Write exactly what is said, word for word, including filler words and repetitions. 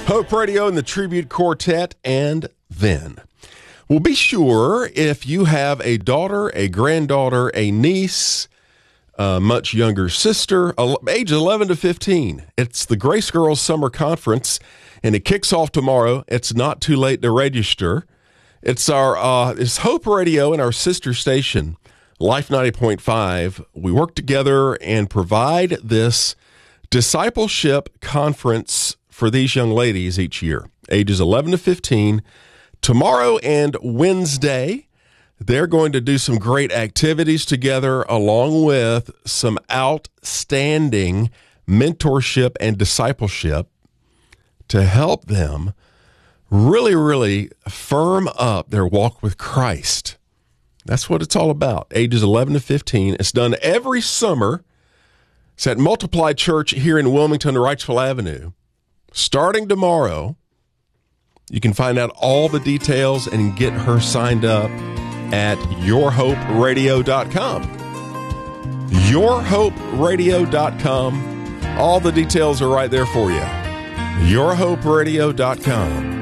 Hope Radio and the Tribute Quartet, and then. Well, be sure if you have a daughter, a granddaughter, a niece, a much younger sister, age eleven to fifteen. It's the Grace Girls Summer Conference, and it kicks off tomorrow. It's not too late to register. It's our uh, it's Hope Radio and our sister station, Life ninety point five. We work together and provide this discipleship conference for these young ladies each year, ages eleven to fifteen. Tomorrow and Wednesday, they're going to do some great activities together, along with some outstanding mentorship and discipleship to help them really, really firm up their walk with Christ. That's what it's all about, ages eleven to fifteen. It's done every summer. It's at Multiply Church here in Wilmington, Wrightsville Avenue. Starting tomorrow, you can find out all the details and get her signed up at your hope radio dot com. your hope radio dot com. All the details are right there for you. your hope radio dot com.